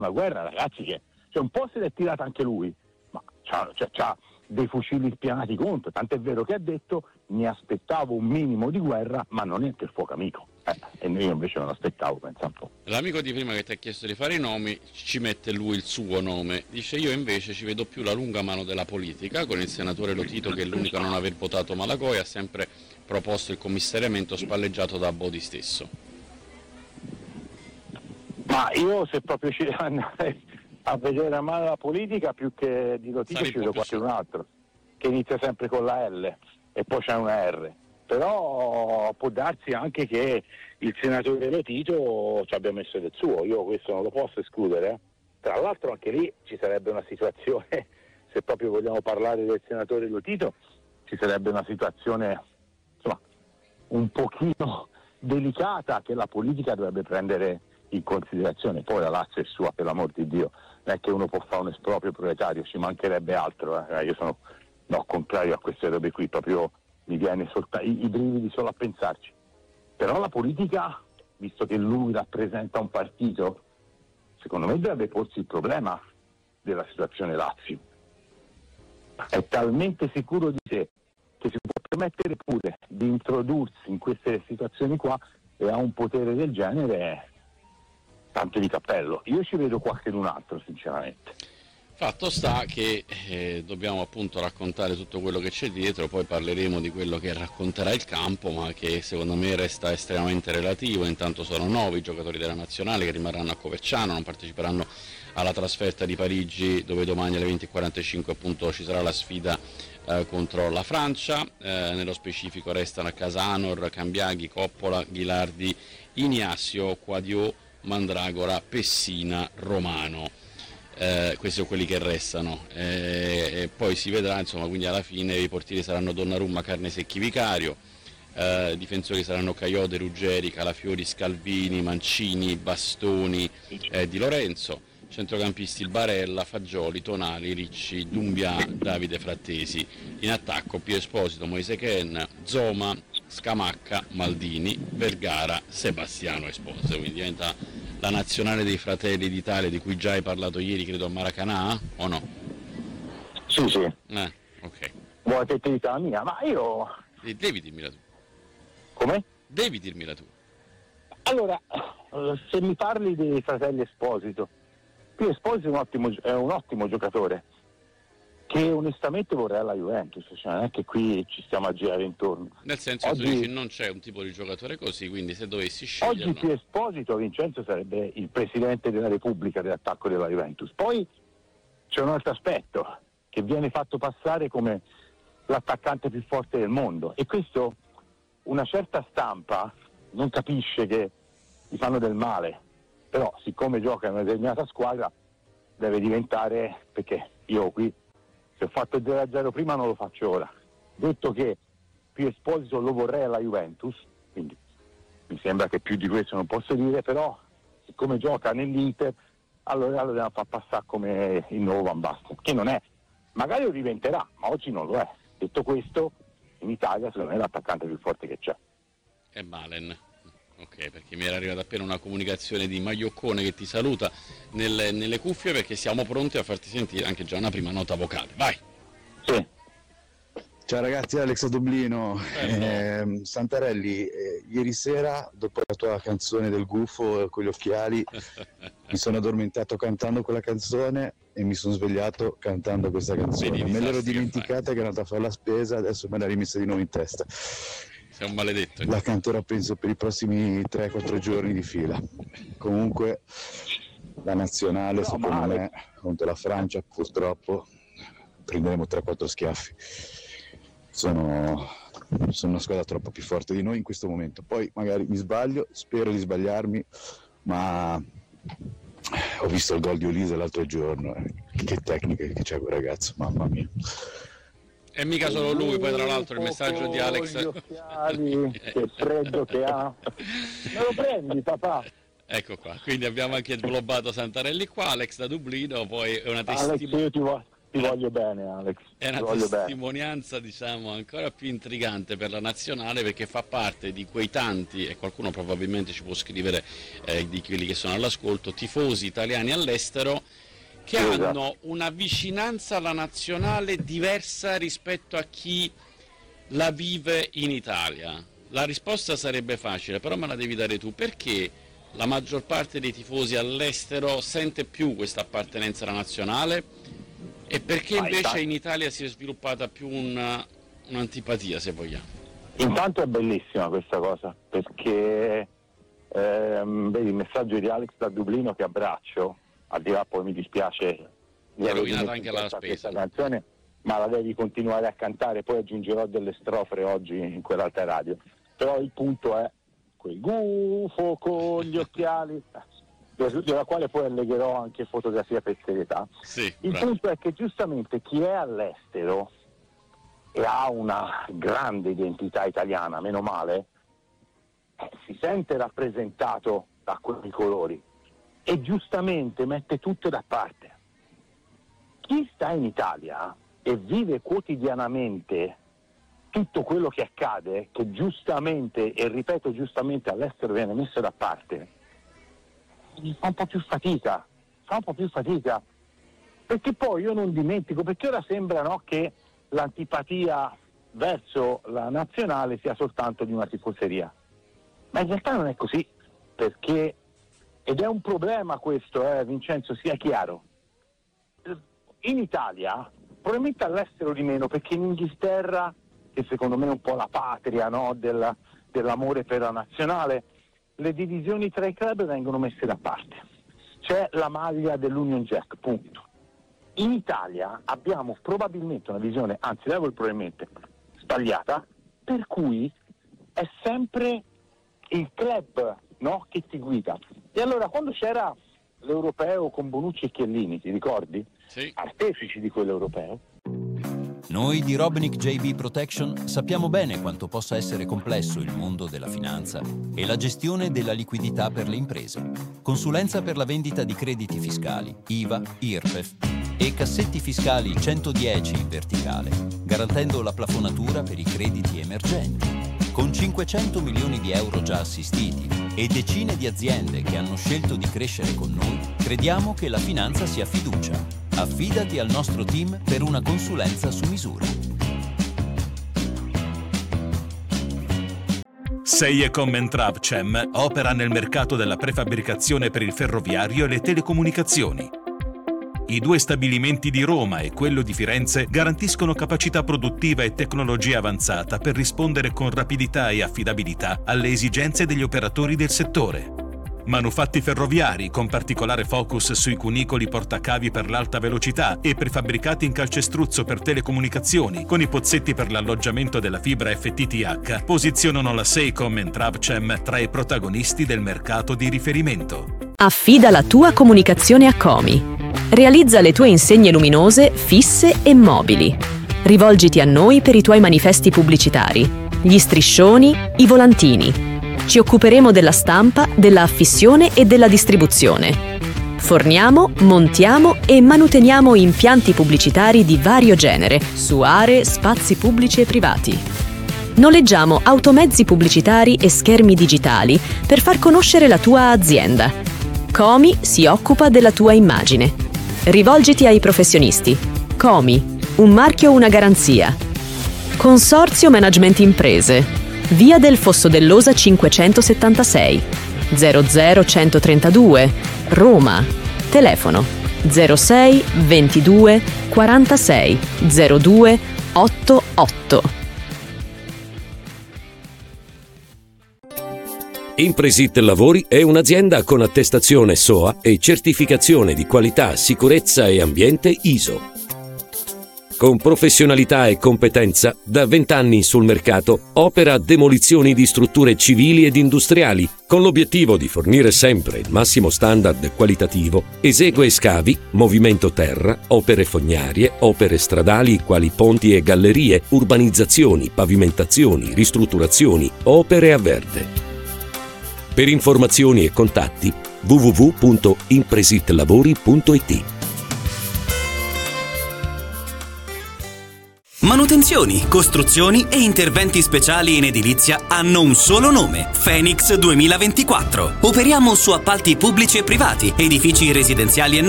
una guerra, ragazzi, che un po' se l'è tirata anche lui, ma c'ha dei fucili spianati contro, tant'è vero che ha detto mi aspettavo un minimo di guerra, ma non è per fuoco amico. E io invece non aspettavo, pensa un po'. L'amico di prima che ti ha chiesto di fare i nomi ci mette lui il suo nome, dice io invece ci vedo più la lunga mano della politica, con il senatore Lotito che è l'unico a non aver votato Malagoi, ha sempre proposto il commissariamento spalleggiato da Bodi stesso. Ma io se proprio ci devo andare a vedere la mano della politica, più che di Lotito ci vedo qualcun altro che inizia sempre con la L e poi c'è una R. Però può darsi anche che il senatore Lotito ci abbia messo del suo, io questo non lo posso escludere. Tra l'altro anche lì ci sarebbe una situazione, se proprio vogliamo parlare del senatore Lotito, ci sarebbe una situazione insomma un pochino delicata che la politica dovrebbe prendere in considerazione. Poi la Lazio è sua, per l'amor di Dio, non è che uno può fare un esproprio proletario, ci mancherebbe altro, io sono contrario a queste robe qui, proprio mi viene i brividi solo a pensarci. Però la politica, visto che lui rappresenta un partito, secondo me dovrebbe porsi il problema della situazione Lazio. È talmente sicuro di sé che si può permettere pure di introdursi in queste situazioni qua e ha un potere del genere, tanto di cappello. Io ci vedo qualcun altro, sinceramente. Fatto sta che dobbiamo appunto raccontare tutto quello che c'è dietro, poi parleremo di quello che racconterà il campo, ma che secondo me resta estremamente relativo. Intanto sono 9 i giocatori della nazionale che rimarranno a Coverciano, non parteciperanno alla trasferta di Parigi, dove domani alle 20:45 appunto ci sarà la sfida contro la Francia. Nello specifico restano a casa Anor, Cambiaghi, Coppola, Ghilardi, Ignazio, Quadio, Mandragora, Pessina, Romano. Questi sono quelli che restano, e poi si vedrà, insomma, quindi alla fine i portieri saranno Donnarumma, Carnesecchi, Vicario, difensori saranno Caiote, Ruggeri, Calafiori, Scalvini, Mancini, Bastoni, Di Lorenzo, centrocampisti Barella, Fagioli, Tonali, Ricci, Dumbia, Davide Frattesi, in attacco Pio Esposito, Moise Ken, Zoma, Scamacca, Maldini, Vergara, Sebastiano Esposito, quindi diventa la nazionale dei Fratelli d'Italia di cui già hai parlato ieri, credo a Maracanã, o no? Sì. Ok. Vuoi che ti dica la mia? Ma io... Devi dirmela tu. Come? Devi dirmela tu. Allora, se mi parli dei Fratelli Esposito, qui Esposito è un ottimo giocatore, che onestamente vorrei alla Juventus, cioè non è che qui ci stiamo a girare intorno. Nel senso che tu dici non c'è un tipo di giocatore così, quindi se dovessi scegliere... Oggi più Esposito, Vincenzo, sarebbe il Presidente della Repubblica dell'attacco della Juventus. Poi c'è un altro aspetto, che viene fatto passare come l'attaccante più forte del mondo, e questo una certa stampa non capisce che gli fanno del male, però siccome gioca in una determinata squadra deve diventare, perché io qui se ho fatto il 0-0 prima non lo faccio ora. Detto che più Esposito lo vorrei alla Juventus, quindi mi sembra che più di questo non posso dire, però siccome gioca nell'Inter allora lo devono far passare come il nuovo Van Basten, che non è, magari lo diventerà, ma oggi non lo è. Detto questo, in Italia secondo me è l'attaccante più forte che c'è. È Malen. Ok, perché mi era arrivata appena una comunicazione di Maglioccone che ti saluta nelle cuffie, perché siamo pronti a farti sentire anche già una prima nota vocale. Vai! Sì. Ciao ragazzi, Alex a Dublino. Santarelli, ieri sera dopo la tua canzone del gufo con gli occhiali mi sono addormentato cantando quella canzone e mi sono svegliato cantando questa canzone. Me l'ero dimenticata che ero andato a fare la spesa, adesso me l'ha rimessa di nuovo in testa. Sei un maledetto. La canterò penso per i prossimi 3-4 giorni di fila. Comunque la nazionale secondo me contro la Francia purtroppo prenderemo 3-4 schiaffi. Sono una squadra troppo più forte di noi in questo momento. Poi magari mi sbaglio, spero di sbagliarmi, ma ho visto il gol di Olise l'altro giorno. Che tecnica che c'è quel ragazzo, mamma mia. E mica solo lui, poi tra l'altro il messaggio di Alex... Gli occhiali, che freddo che ha. Me lo prendi, papà? Ecco qua, quindi abbiamo anche sglobato Santarelli qua, Alex da Dublino, poi è una testimonianza. Alex, Ti voglio bene, Alex. È una testimonianza, diciamo, ancora più intrigante per la nazionale, perché fa parte di quei tanti, e qualcuno probabilmente ci può scrivere di quelli che sono all'ascolto, tifosi italiani all'estero che hanno una vicinanza alla nazionale diversa rispetto a chi la vive in Italia. La risposta sarebbe facile, però me la devi dare tu. Perché la maggior parte dei tifosi all'estero sente più questa appartenenza alla nazionale? E perché invece in Italia si è sviluppata più un'antipatia, se vogliamo? Intanto è bellissima questa cosa, perché vedi il messaggio di Alex da Dublino, che abbraccio, al di là poi mi dispiace mi è rovinata anche la spesa questa canzone, ma la devi continuare a cantare, poi aggiungerò delle strofe oggi in quell'altra radio. Però il punto è quel gufo con gli occhiali, della quale poi allegherò anche fotografia per serietà. Sì, il punto è che giustamente chi è all'estero e ha una grande identità italiana, meno male, si sente rappresentato da quei colori e giustamente mette tutto da parte. Chi sta in Italia e vive quotidianamente tutto quello che accade, che giustamente, e ripeto giustamente, all'estero viene messo da parte, fa un po' più fatica, perché poi io non dimentico, perché ora sembra, no, che l'antipatia verso la nazionale sia soltanto di una tifoseria, ma in realtà non è così, perché, ed è un problema questo, Vincenzo, sia chiaro, in Italia, probabilmente all'estero di meno, perché in Inghilterra, che secondo me è un po' la patria, no, dell'amore per la nazionale, le divisioni tra i club vengono messe da parte. C'è la maglia dell'Union Jack, punto. In Italia abbiamo probabilmente una visione, anzi levo il probabilmente, sbagliata, per cui è sempre il club, no, che ti guida. E allora quando c'era l'europeo con Bonucci e Chiellini, ti ricordi? Sì. Artefici di quell'europeo. Noi di Robinic JB Protection sappiamo bene quanto possa essere complesso il mondo della finanza e la gestione della liquidità per le imprese. Consulenza per la vendita di crediti fiscali, IVA, IRPEF e cassetti fiscali 110 in verticale, garantendo la plafonatura per i crediti emergenti. Con 500 milioni di euro già assistiti e decine di aziende che hanno scelto di crescere con noi, crediamo che la finanza sia fiducia. Affidati al nostro team per una consulenza su misura. Seiecom & Travcem opera nel mercato della prefabbricazione per il ferroviario e le telecomunicazioni. I due stabilimenti di Roma e quello di Firenze garantiscono capacità produttiva e tecnologia avanzata per rispondere con rapidità e affidabilità alle esigenze degli operatori del settore. Manufatti ferroviari con particolare focus sui cunicoli portacavi per l'alta velocità e prefabbricati in calcestruzzo per telecomunicazioni con i pozzetti per l'alloggiamento della fibra FTTH posizionano la Seiecom & Travcem tra i protagonisti del mercato di riferimento. Affida la tua comunicazione a Comi. Realizza le tue insegne luminose, fisse e mobili. Rivolgiti a noi per i tuoi manifesti pubblicitari, gli striscioni, i volantini. Ci occuperemo della stampa, della affissione e della distribuzione. Forniamo, montiamo e manuteniamo impianti pubblicitari di vario genere su aree, spazi pubblici e privati. Noleggiamo automezzi pubblicitari e schermi digitali per far conoscere la tua azienda. Comi si occupa della tua immagine. Rivolgiti ai professionisti. Comi, un marchio, una garanzia. Consorzio Management Imprese. Via del Fosso dell'Osa 576 00132 Roma. Telefono 06 22 46 02 88. Impresit Lavori è un'azienda con attestazione SOA e certificazione di qualità, sicurezza e ambiente ISO. Con professionalità e competenza, da 20 anni sul mercato, opera demolizioni di strutture civili ed industriali, con l'obiettivo di fornire sempre il massimo standard qualitativo. Esegue scavi, movimento terra, opere fognarie, opere stradali quali ponti e gallerie, urbanizzazioni, pavimentazioni, ristrutturazioni, opere a verde. Per informazioni e contatti www.impresitlavori.it. Manutenzioni, costruzioni e interventi speciali in edilizia hanno un solo nome: Phoenix 2024. Operiamo su appalti pubblici e privati, edifici residenziali e